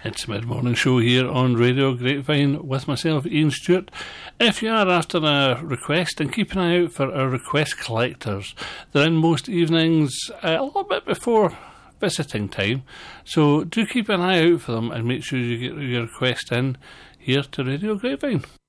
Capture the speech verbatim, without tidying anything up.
It's the mid-morning show here on Radio Grapevine with myself, Ian Stewart. If you are after a request, then keep an eye out for our request collectors. They're in most evenings uh, a little bit before visiting time, so do keep an eye out for them and make sure you get your request in here to Radio Grapevine.